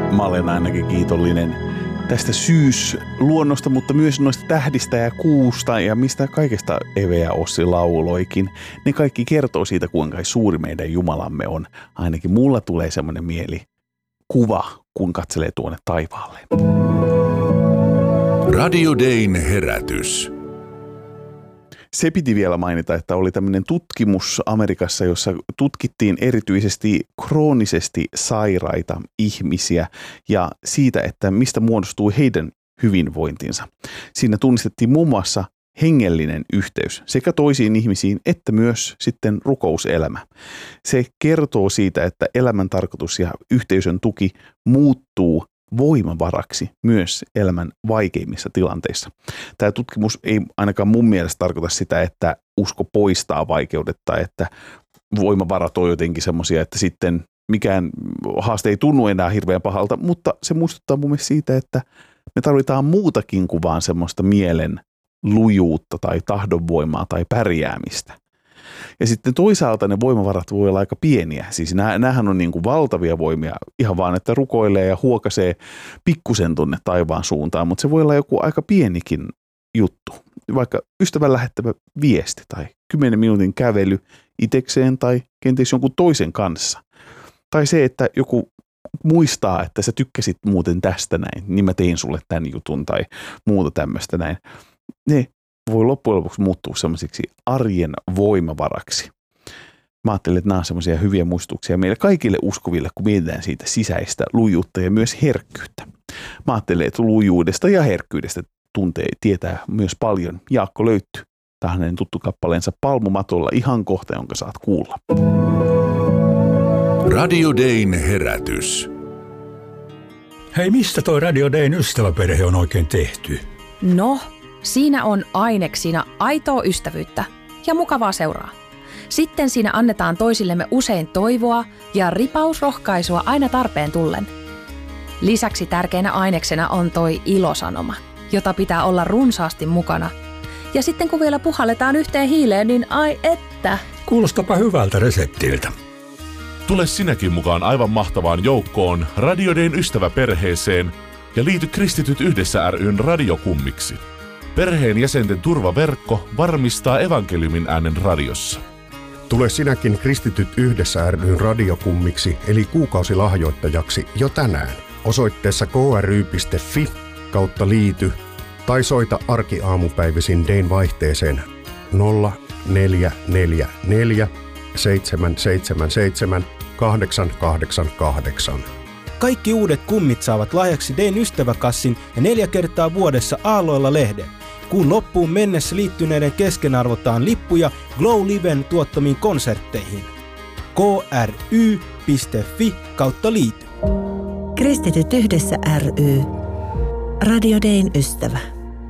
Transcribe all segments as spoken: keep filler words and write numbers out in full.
Mä olen ainakin kiitollinen tästä syysluonnosta, mutta myös noista tähdistä ja kuusta ja mistä kaikesta Eve ja Ossi lauloikin. Ne kaikki kertoo siitä, kuinka suuri meidän Jumalamme on. Ainakin mulla tulee semmoinen mieli kuva, kun katselee tuonne taivaalle. Radio Dayn herätys. Se piti vielä mainita, että oli tämmöinen tutkimus Amerikassa, jossa tutkittiin erityisesti kroonisesti sairaita ihmisiä ja siitä, että mistä muodostuu heidän hyvinvointinsa. Siinä tunnistettiin muun muassa hengellinen yhteys sekä toisiin ihmisiin että myös sitten rukouselämä. Se kertoo siitä, että elämän tarkoitus ja yhteisön tuki muuttuu voimavaraksi myös elämän vaikeimmissa tilanteissa. Tämä tutkimus ei ainakaan mun mielestä tarkoita sitä, että usko poistaa vaikeudet tai että voimavarat on jotenkin semmoisia, että sitten mikään haaste ei tunnu enää hirveän pahalta, mutta se muistuttaa mun mielestä siitä, että me tarvitaan muutakin kuin vaan semmoista mielen lujuutta tai tahdonvoimaa tai pärjäämistä. Ja sitten toisaalta ne voimavarat voi olla aika pieniä. Siis näähän on niin kuin valtavia voimia ihan vaan, että rukoilee ja huokasee pikkusen tonne taivaan suuntaan, mutta se voi olla joku aika pienikin juttu. Vaikka ystävän lähettävä viesti tai kymmenen minuutin kävely itekseen tai kenties jonkun toisen kanssa. Tai se, että joku muistaa, että sä tykkäsit muuten tästä näin, niin mä tein sulle tämän jutun tai muuta tämmöistä näin. Ne voi loppujen lopuksi muuttua semmoisiksi arjen voimavaraksi. Mä ajattelin, että nämä on semmoisia hyviä muistutuksia meille kaikille uskoville, kun mietitään siitä sisäistä lujuutta ja myös herkkyyttä. Mä ajattelin, että lujuudesta ja herkkyydestä tuntee, tietää myös paljon. Jaakko Löytty, tämä hänen tuttu kappaleensa Palmumatolla ihan kohta, jonka saat kuulla. Radio Dayn herätys. Hei, mistä toi Radio Dayn ystäväperhe on oikein tehty? No, siinä on aineksina aitoa ystävyyttä ja mukavaa seuraa. Sitten siinä annetaan toisillemme usein toivoa ja ripausrohkaisua aina tarpeen tullen. Lisäksi tärkeänä aineksena on toi ilosanoma, jota pitää olla runsaasti mukana. Ja sitten kun vielä puhalletaan yhteen hiileen, niin ai että. Kuulostapa hyvältä reseptiltä. Tule sinäkin mukaan aivan mahtavaan joukkoon Radio Dayn ystäväperheeseen ja liity Kristityt yhdessä ry:n radiokummiksi. Perheen jäsenten turvaverkko varmistaa evankeliumin äänen radiossa. Tule sinäkin Kristityt yhdessä ry:n radiokummiksi eli kuukausilahjoittajaksi jo tänään osoitteessa k r y piste f i kautta liity tai soita arkiaamupäivisin Dayn vaihteeseen nolla neljä neljä neljä seitsemän seitsemän seitsemän kahdeksan kahdeksan kahdeksan. Kaikki uudet kummit saavat lahjaksi Dayn ystäväkassin ja neljä kertaa vuodessa Aalloilla lehden. Kuun loppuun mennessä liittyneiden kesken arvotaan lippuja Glow Liven tuottamiin konsertteihin. k r y piste f i kautta liity. Kristityt yhdessä ry. Radio Dayn ystävä.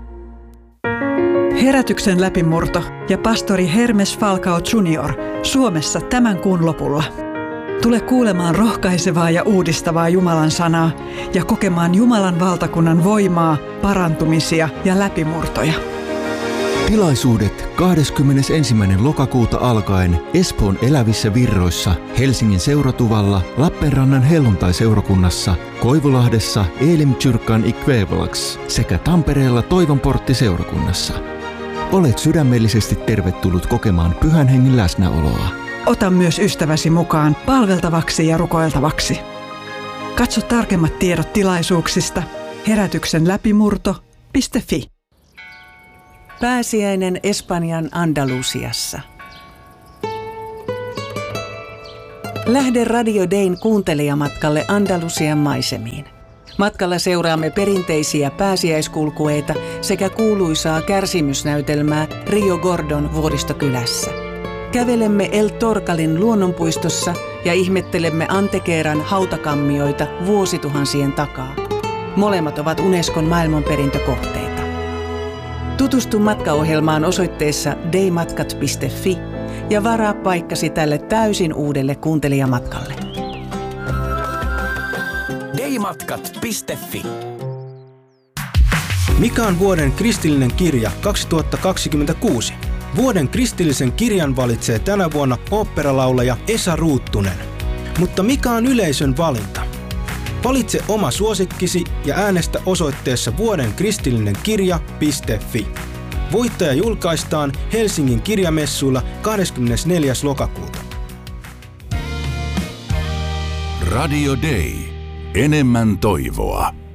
Herätyksen läpimurto ja pastori Hermes Falcao junior Suomessa tämän kuun lopulla. Tule kuulemaan rohkaisevaa ja uudistavaa Jumalan sanaa ja kokemaan Jumalan valtakunnan voimaa, parantumisia ja läpimurtoja. Tilaisuudet kahdeskymmenesensimmäinen lokakuuta alkaen Espoon Elävissä Virroissa, Helsingin Seuratuvalla, Lappeenrannan Helluntai-seurakunnassa, Koivulahdessa Elim-kyrkan i Kveevlax sekä Tampereella Toivonportti-seurakunnassa. Olet sydämellisesti tervetullut kokemaan Pyhän Hengen läsnäoloa. Ota myös ystäväsi mukaan palveltavaksi ja rukoiltavaksi. Katso tarkemmat tiedot tilaisuuksista herätyksen läpimurto piste f i. Pääsiäinen Espanjan Andalusiassa. Lähde Radio Dayn kuuntelijamatkalle Andalusian maisemiin. Matkalla seuraamme perinteisiä pääsiäiskulkueita sekä kuuluisaa kärsimysnäytelmää Rio Gordon vuoristokylässä. Kävelemme El Torcalin luonnonpuistossa ja ihmettelemme Antequeran hautakammioita vuosituhansien takaa. Molemmat ovat Unescon maailmanperintökohteita. Tutustu matkaohjelmaan osoitteessa daymatkat piste f i ja varaa paikkasi tälle täysin uudelle kuuntelijamatkalle. daymatkat piste f i. Mikä on vuoden kristillinen kirja kaksituhattakaksikymmentäkuusi? Vuoden kristillisen kirjan valitsee tänä vuonna oopperalaulaja Esa Ruuttunen. Mutta mikä on yleisön valinta? Valitse oma suosikkisi ja äänestä osoitteessa vuoden kristillinen kirja piste fi. Voittaja julkaistaan Helsingin kirjamessuilla kahdeskymmenesneljäs lokakuuta. Radio Day. Enemmän toivoa.